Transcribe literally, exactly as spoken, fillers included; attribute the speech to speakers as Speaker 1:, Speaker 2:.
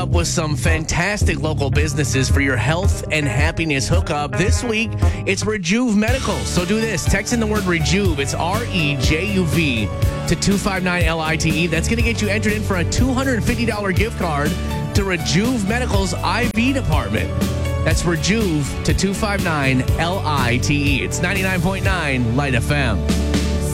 Speaker 1: Up with some fantastic local businesses for your health and happiness hookup. This week, it's Rejuve Medical. So do this. Text in the word Rejuve. It's R E J U V to two five nine L I T E. That's going to get you entered in for a two hundred fifty dollars gift card to Rejuve Medical's I V department. That's Rejuve to two five nine L I T E. It's ninety-nine point nine Light F M.